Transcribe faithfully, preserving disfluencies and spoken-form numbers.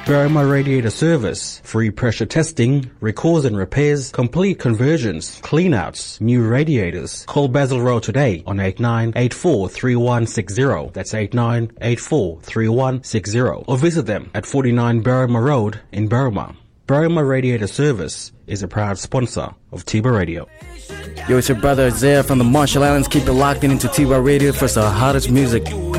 Berrima Radiator Service. Free pressure testing, recalls and repairs, complete conversions, cleanouts, new radiators. Call Basil Road today on eight nine eight four three one six zero. That's eight nine eight four three one six zero. Or visit them at forty-nine Berrima Road in Berrima. Berrima Radiator Service is a proud sponsor of Tiba Radio. Yo, it's your brother Isaiah from the Marshall Islands. Keep it locked in into Tiba Radio for some hottest music.